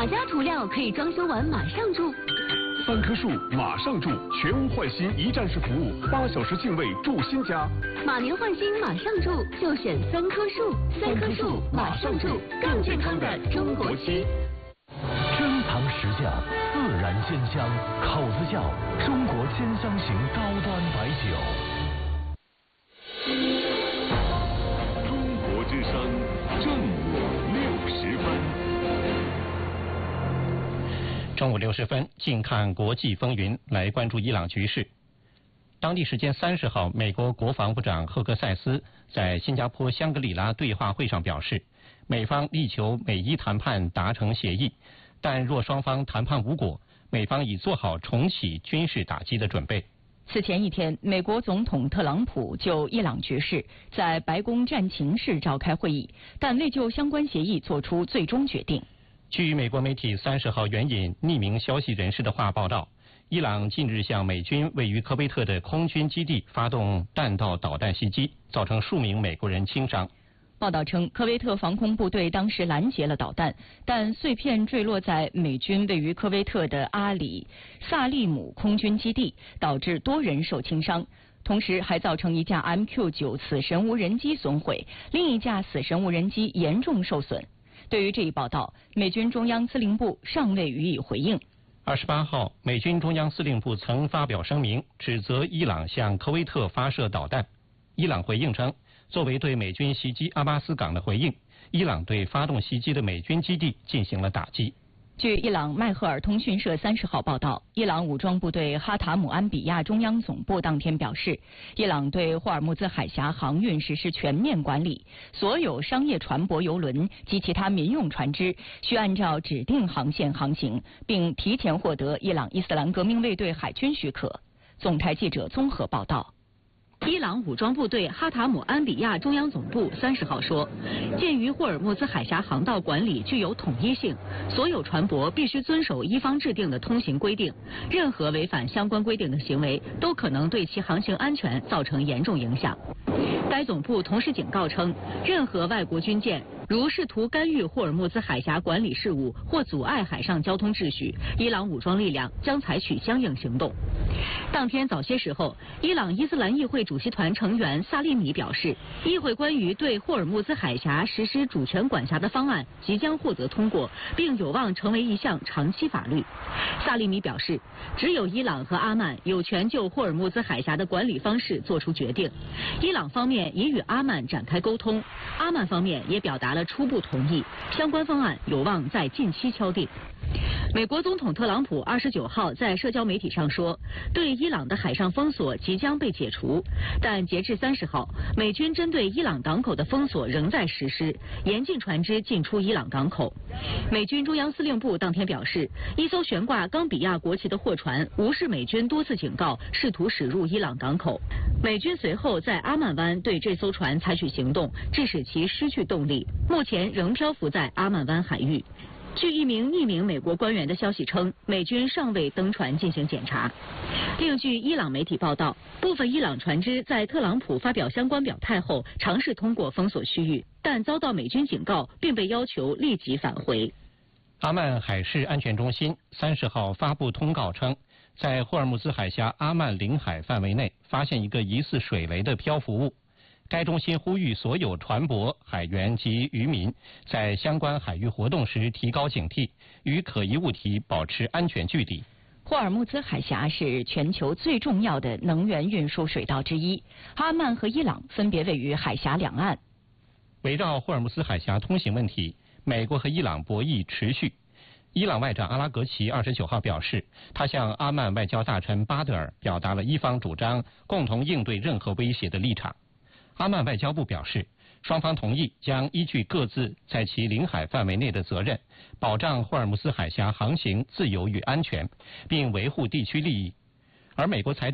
哪家涂料可以装修完马上住 ？3棵树马上住，全屋换新一站式服务，8小时净位住新家。 马年换新马上住，就选3棵树。3棵树马上住，更健康的中国区。 珍藏实价，自然鲜香，口子窖中国鲜香型高端白酒。 中国之声正午60分。 中午60分，近看国际风云，来关注伊朗局势。当地时间30号，美国国防部长赫格塞斯在新加坡香格里拉对话会上表示，美方力求美伊谈判达成协议，但若双方谈判无果，美方已做好重启军事打击的准备。 此前一天，美国总统特朗普就伊朗局势在白宫战情室召开会议，但未就相关协议作出最终决定。 据美国媒体30号援引匿名消息人士的话报道，伊朗近日向美军位于科威特的空军基地发动弹道导弹袭击，造成数名美国人轻伤。 报道称，科威特防空部队当时拦截了导弹，但碎片坠落在美军位于科威特的阿里萨利姆空军基地，导致多人受轻伤。同时还造成一架 MQ-9 死神无人机损毁，另一架死神无人机严重受损。对于这一报道，美军中央司令部尚未予以回应。 28号，美军中央司令部曾发表声明，指责伊朗向科威特发射导弹。伊朗回应称，作为对美军袭击阿巴斯港的回应，伊朗对发动袭击的美军基地进行了打击。 据伊朗迈赫尔通讯社30号报道，伊朗武装部队哈塔姆安比亚中央总部当天表示，伊朗对霍尔木兹海峡航运实施全面管理，所有商业船舶邮轮及其他民用船只需按照指定航线航行，并提前获得伊朗伊斯兰革命卫队海军许可。总台记者综合报道。 伊朗武装部队哈塔姆安比亚中央总部30号说，鉴于霍尔木兹海峡航道管理具有统一性，所有船舶必须遵守伊方制定的通行规定，任何违反相关规定的行为都可能对其航行安全造成严重影响。该总部同时警告称，任何外国军舰如试图干预霍尔木兹海峡管理事务或阻碍海上交通秩序，伊朗武装力量将采取相应行动。当天早些时候，伊朗伊斯兰议会主席团成员萨利米表示，议会关于对霍尔木兹海峡实施主权管辖的方案即将获得通过，并有望成为一项长期法律。萨利米表示，只有伊朗和阿曼有权就霍尔木兹海峡的管理方式作出决定。伊朗方面已与阿曼展开沟通，阿曼方面也表达了初步同意，相关方案有望在近期敲定。美国总统特朗普29号在社交媒体上说，对伊朗的海上封锁即将被解除，但截至30号，美军针对伊朗港口的封锁仍在实施，严禁船只进出伊朗港口。美军中央司令部当天表示，一艘悬挂冈比亚国旗的货船无视美军多次警告，试图驶入伊朗港口。美军随后在阿曼湾对这艘船采取行动，致使其失去动力，目前仍漂浮在阿曼湾海域。据一名匿名美国官员的消息称，美军尚未登船进行检查。另据伊朗媒体报道，部分伊朗船只在特朗普发表相关表态后，尝试通过封锁区域，但遭到美军警告，并被要求立即返回。 阿曼海事安全中心30号发布通告称，在霍尔木兹海峡阿曼领海范围内发现一个疑似水雷的漂浮物。该中心呼吁所有船舶、海员及渔民在相关海域活动时提高警惕，与可疑物体保持安全距离。 霍尔木兹海峡是全球最重要的能源运输水道之一，阿曼和伊朗分别位于海峡两岸。 围绕霍尔木兹海峡通行问题，美国和伊朗博弈持续。伊朗外长阿拉格齐29号表示，他向阿曼外交大臣巴德尔表达了伊方主张共同应对任何威胁的立场。阿曼外交部表示，双方同意将依据各自在其领海范围内的责任，保障霍尔木兹海峡航行自由与安全，并维护地区利益。而美国财